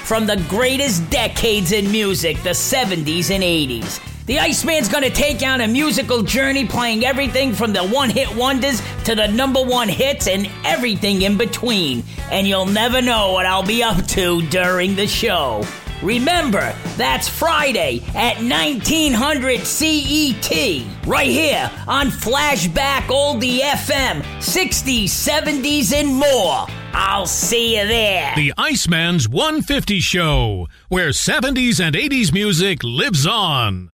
from the greatest decades in music, the 70s and 80s. The Iceman's gonna take you on a musical journey playing everything from the one-hit wonders to the number one hits and everything in between. And you'll never know what I'll be up to during the show. Remember, that's Friday at 1900 CET, right here on Flashback Oldie FM, 60s, 70s, and more. I'll see you there. The Iceman's 150 Show, where 70s and 80s music lives on.